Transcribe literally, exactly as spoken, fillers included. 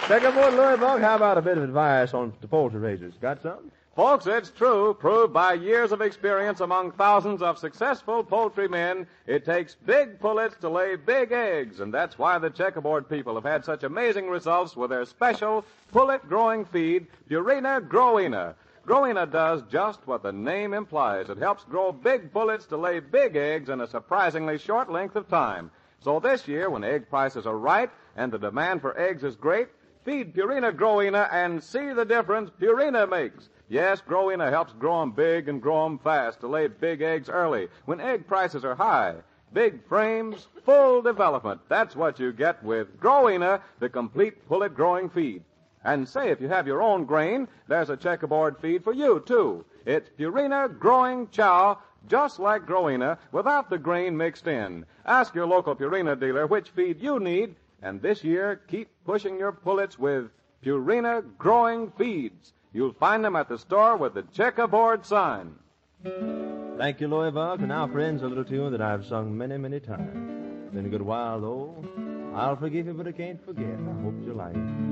Checkerboard Louis Buck, how about a bit of advice on the poultry raisers? Got something? Folks, it's true, proved by years of experience among thousands of successful poultry men, it takes big pullets to lay big eggs, and that's why the checkerboard people have had such amazing results with their special pullet-growing feed, Purina Growina. Growina does just what the name implies. It helps grow big pullets to lay big eggs in a surprisingly short length of time. So this year, when egg prices are right and the demand for eggs is great, feed Purina Growina and see the difference Purina makes. Yes, Growina helps grow 'em big and grow 'em fast to lay big eggs early when egg prices are high. Big frames, full development. That's what you get with Growina, the complete pullet-growing feed. And say, if you have your own grain, there's a checkerboard feed for you, too. It's Purina Growing Chow, just like Growina, without the grain mixed in. Ask your local Purina dealer which feed you need, and this year, keep pushing your pullets with Purina Growing Feeds. You'll find them at the store with the checkerboard sign. Thank you, Louis Buck. And now, friends, a little tune that I've sung many, many times. Been a good while, though. I'll forgive you, but I can't forget. I hope you like it.